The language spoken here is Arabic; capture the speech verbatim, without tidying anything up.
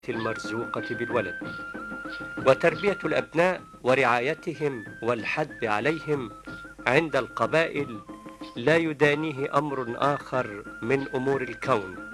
المرزوقة بالولد. وتربية الأبناء ورعايتهم والحث عليهم عند القبائل لا يدانيه أمر آخر من أمور الكون،